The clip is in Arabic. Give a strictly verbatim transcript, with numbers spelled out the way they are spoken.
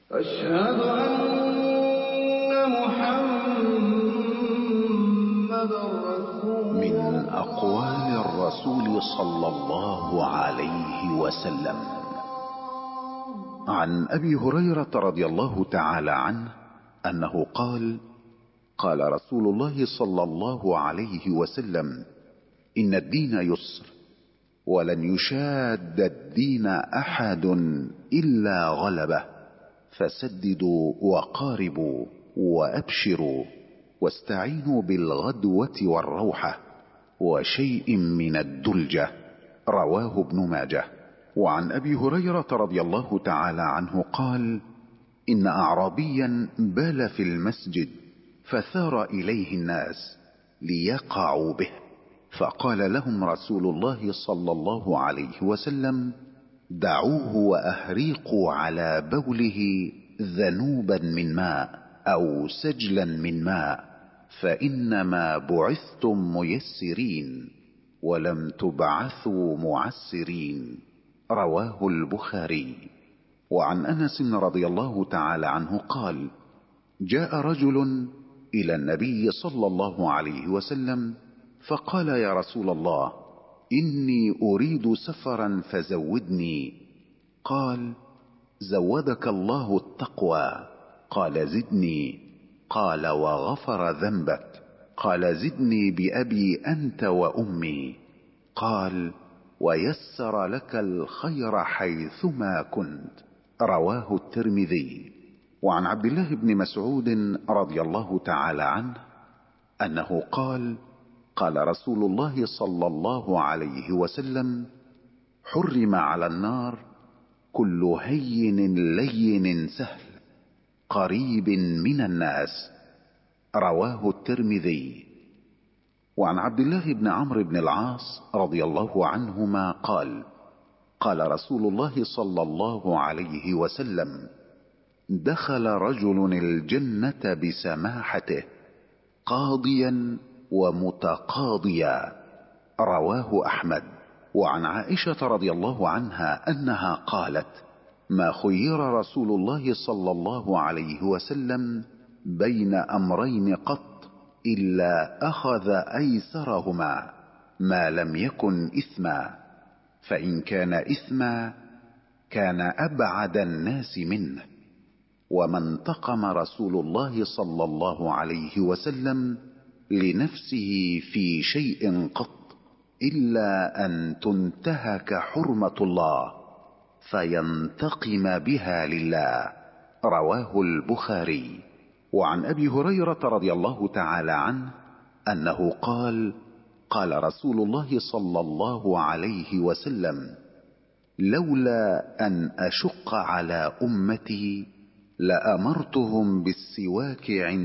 أشهد أن محمدًا رسول الله. من أقوال الرسول صلى الله عليه وسلم: عن أبي هريرة رضي الله تعالى عنه أنه قال: قال رسول الله صلى الله عليه وسلم: إن الدين يسر، ولن يشاد الدين أحد إلا غلبه، فسددوا وقاربوا وأبشروا، واستعينوا بالغدوة والروحة، وشيء من الدلجة. رواه ابن ماجه. وعن أبي هريرة رضي الله تعالى عنه قال: إن أعرابيا بال في المسجد، فثار إليه الناس ليقعوا به، فقال لهم رسول الله صلى الله عليه وسلم: دعوه وأهريقوا على بوله ذنوبا من ماء أو سجلا من ماء، فإنما بعثتم ميسرين ولم تبعثوا معسرين. رواه البخاري. وعن أنس رضي الله تعالى عنه قال: جاء رجل إلى النبي صلى الله عليه وسلم فقال: يا رسول الله، إني أريد سفرا فزودني. قال: زودك الله التقوى. قال: زدني. قال: وغفر ذنبك. قال: زدني بأبي أنت وأمي. قال: ويسر لك الخير حيثما كنت. رواه الترمذي. وعن عبد الله بن مسعود رضي الله تعالى عنه أنه قال: قال رسول الله صلى الله عليه وسلم: حرم على النار كل هين لين سهل قريب من الناس. رواه الترمذي. وعن عبد الله بن عمرو بن العاص رضي الله عنهما قال: قال رسول الله صلى الله عليه وسلم: دخل رجل الجنة بسماحته قاضيا ومتقاضيا. رواه أحمد. وعن عائشة رضي الله عنها أنها قالت: ما خير رسول الله صلى الله عليه وسلم بين أمرين قط إلا أخذ أيسرهما ما لم يكن إثما، فإن كان إثما كان أبعد الناس منه. وما انتقم رسول الله صلى الله عليه وسلم لنفسه في شيء قط إلا أن تنتهك حرمة الله فينتقم بها لله. رواه البخاري. وعن أبي هريرة رضي الله تعالى عنه أنه قال: قال رسول الله صلى الله عليه وسلم: لولا أن أشق على أمتي لأمرتهم بالسواك عند